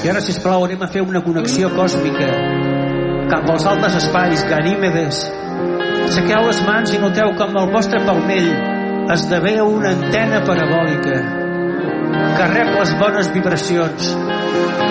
I ara, sisplau, anem a fer una connexió còsmica cap als altres espais, Ganímedes. Aixequeu les mans i noteu que amb el vostre palmell esdevé una antena parabòlica que rep les bones vibracions